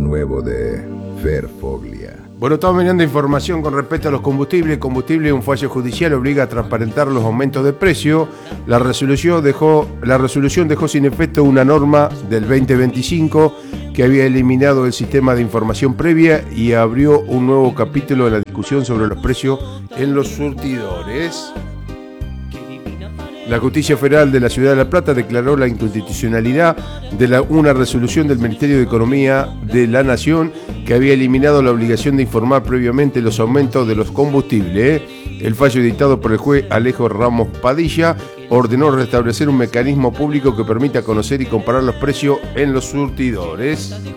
nuevo de Fer Foglia. Bueno, estamos mirando información con respecto a los combustibles. Combustible, un fallo judicial obliga a transparentar los aumentos de precio. La resolución dejó sin efecto una norma del 2025 que había eliminado el sistema de información previa y abrió un nuevo capítulo en la discusión sobre los precios en los surtidores. La Justicia Federal de la Ciudad de La Plata declaró la inconstitucionalidad de una resolución del Ministerio de Economía de la Nación que había eliminado la obligación de informar previamente los aumentos de los combustibles. El fallo dictado por el juez Alejo Ramos Padilla ordenó restablecer un mecanismo público que permita conocer y comparar los precios en los surtidores.